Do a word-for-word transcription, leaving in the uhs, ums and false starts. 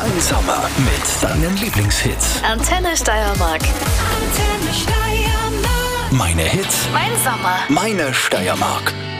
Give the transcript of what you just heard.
Dein Sommer mit deinen Lieblingshits. Antenne Steiermark. Antenne Steiermark. Meine Hits, Mein Sommer. meine Steiermark.